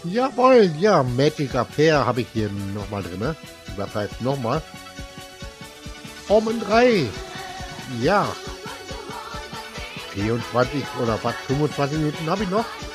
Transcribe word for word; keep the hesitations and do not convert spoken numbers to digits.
Jawohl, ja, Magic Pair habe ich hier nochmal drin. Ne? Das heißt nochmal. Omen drei. Ja. vierundzwanzig oder fast fünfundzwanzig Minuten habe ich noch.